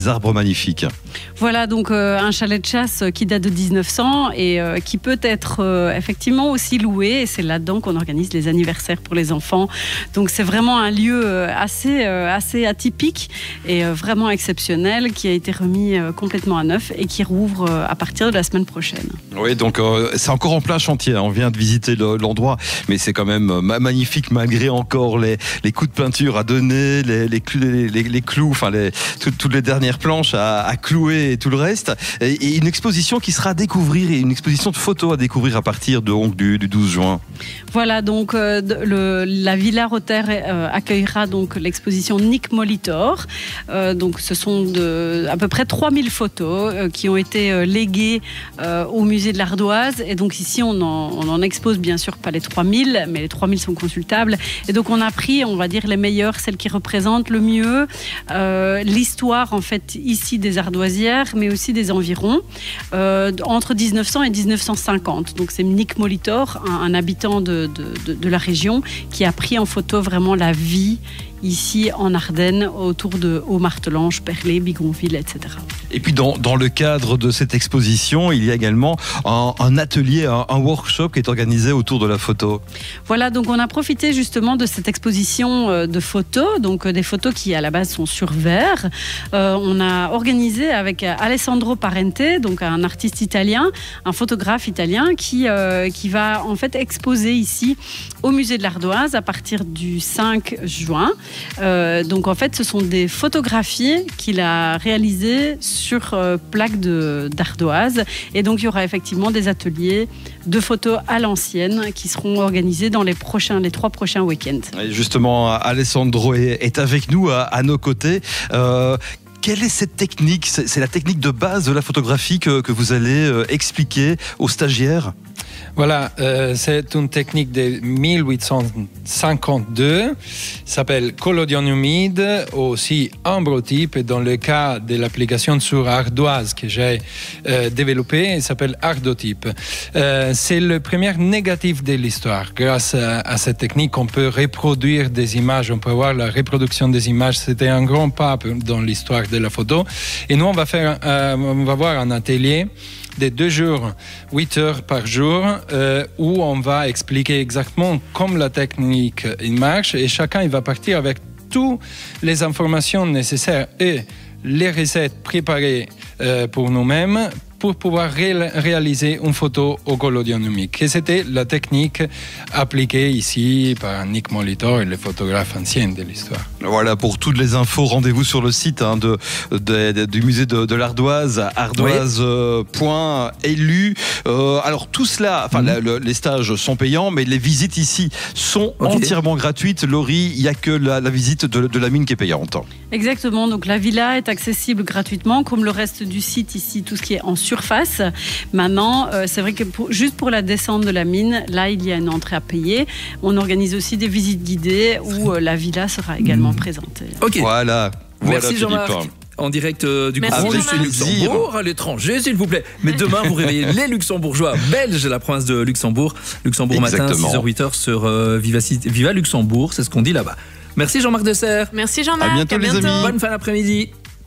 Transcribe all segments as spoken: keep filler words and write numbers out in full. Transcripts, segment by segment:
arbres magnifiques. Voilà donc euh, un chalet de chasse qui date de dix-neuf cents et euh, qui peut être euh, effectivement aussi loué, et c'est là-dedans qu'on organise les anniversaires pour les enfants. Donc c'est vraiment un lieu euh, assez, euh, assez atypique et euh, vraiment exceptionnel, qui a été remis euh, complètement à neuf et qui rouvre euh, à partir de la semaine prochaine. Oui, donc euh, c'est encore en plein chantier, on vient de visiter le, l'endroit, mais c'est quand même euh, magnifique malgré encore les, les coups de peinture à donner, les, les, les, les, les clous, enfin les, tout, toutes les dernières planches à, à clouer et tout le reste, et, et une exposition qui sera à découvrir, et une exposition de photos à découvrir à partir de, donc, du, du douze juin. Voilà, donc euh, le, la Villa Roter euh, accueillera donc l'exposition Nick Molitor. Euh, donc ce sont de, à peu près trois mille photos euh, qui ont été euh, léguées euh, au musée de l'Ardoise, et donc ici on en, on en expose bien sûr pas les trois mille, mais les trois mille sont consultables, et donc on a pris, on va dire, les meilleures, celles qui représentent le mieux euh, l'histoire en fait ici des Ardoisières, mais aussi des environs, euh, entre dix-neuf cents et dix-neuf cent cinquante. Donc c'est Nick Molitor, un, un habitant de, de, de, de la région, qui a pris en photo vraiment la vie ici en Ardennes, autour de Haut-Martelange, Perlé, Bigonville, et cetera. Et puis dans, dans le cadre de cette exposition, il y a également un, un atelier, un, un workshop qui est organisé autour de la photo. Voilà, donc on a profité justement de cette exposition de photos, donc des photos qui à la base sont sur verre. Euh, on a organisé avec Alessandro Parente, donc un artiste italien, un photographe italien qui, euh, qui va en fait exposer ici au musée de l'Ardoise à partir du cinq juin. Euh, donc en fait ce sont des photographies qu'il a réalisées sur euh, plaque de, d'ardoise, et donc il y aura effectivement des ateliers de photos à l'ancienne qui seront organisés dans les prochains, les trois prochains week-ends. Et justement, Alessandro est, est avec nous à, à nos côtés. Euh, Quelle est cette technique ? C'est, c'est la technique de base de la photographie que, que vous allez euh, expliquer aux stagiaires ? Voilà, euh, c'est une technique de dix-huit cent cinquante-deux, s'appelle collodion humide, aussi ambrotype, et dans le cas de l'application sur ardoise que j'ai euh, développée, il s'appelle ardotype. Euh, c'est le premier négatif de l'histoire. Grâce à, à cette technique, on peut reproduire des images, on peut voir la reproduction des images. C'était un grand pas dans l'histoire de la photo. Et nous, on va faire, euh, on va voir un atelier de deux jours, huit heures par jour, euh, où on va expliquer exactement comment la technique il marche, et chacun il va partir avec toutes les informations nécessaires et les recettes préparées euh, pour nous-mêmes pour pouvoir ré- réaliser une photo au collodion humide. Et c'était la technique appliquée ici par Nick Molitor et les photographes anciens de l'histoire. Voilà, pour toutes les infos, rendez-vous sur le site hein, de, de, de, du musée de, de l'Ardoise, ardoise point l u. Euh, alors tout cela, enfin mmh. la, le, les stages sont payants, mais les visites ici sont okay. entièrement gratuites. Laurie, il n'y a que la, la visite de, de la mine qui est payante. Exactement, donc la villa est accessible gratuitement, comme le reste du site ici, tout ce qui est en surface. Maintenant, euh, c'est vrai que pour, juste pour la descente de la mine, là, il y a une entrée à payer. On organise aussi des visites guidées où euh, la villa sera également mmh. présentée. Ok. Voilà. Voilà. Merci Jean-Marc. En direct euh, du Merci coup de Luxembourg, à l'étranger s'il vous plaît. Mais demain vous réveillez les Luxembourgeois belges, la province de Luxembourg. Luxembourg Exactement. Matin, six heures huit heures sur euh, Viva, Viva Luxembourg, c'est ce qu'on dit là-bas. Merci Jean-Marc Dessert. Merci Jean-Marc. À bientôt, à bientôt. Les amis. Bonne fin d'après-midi.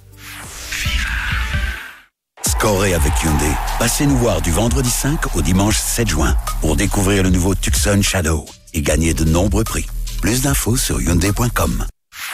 Scorez avec Hyundai. Passez nous voir du vendredi cinq au dimanche sept juin pour découvrir le nouveau Tucson Shadow et gagner de nombreux prix. Plus d'infos sur hyundai point com.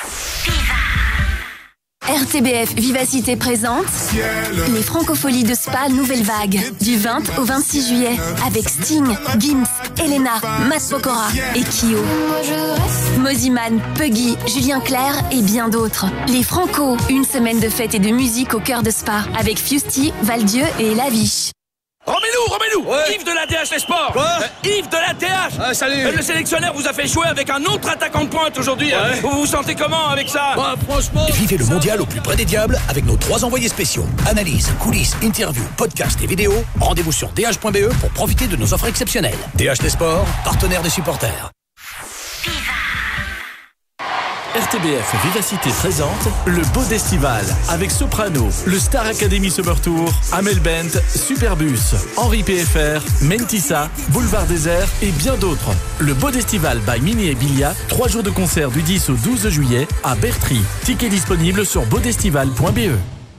R T B F Vivacité présente les Francopholies de Spa Nouvelle Vague du vingt au vingt-six juillet avec Sting, Gims, Elena, Matt Pokora et Kyo. Moziman, Puggy, Julien Clerc et bien d'autres. Les Franco, une semaine de fête et de musique au cœur de Spa avec Fusty, Valdieu et Laviche. Remets-nous, remets-nous ouais. Yves de l'A T H Les Sports euh, Yves de l'A T H ah, salut euh, Le sélectionneur vous a fait jouer avec un autre attaquant de pointe aujourd'hui. Ouais. Vous vous sentez comment avec ça? Bah franchement... Vivez le mondial au plus près des diables avec nos trois envoyés spéciaux. Analyse, coulisses, interviews, podcasts et vidéos. Rendez-vous sur d h point b e pour profiter de nos offres exceptionnelles. D H Les Sports, partenaire des supporters. R T B F Vivacité présente le Beau Destival avec Soprano, le Star Academy Summer Tour, Amel Bent, Superbus, Henri P F R, Mentissa, Boulevard Désert et bien d'autres. Le Beau Destival by Mini et Bilia, trois jours de concert du dix au douze juillet à Bertry. Tickets disponibles sur beaudestival point b e.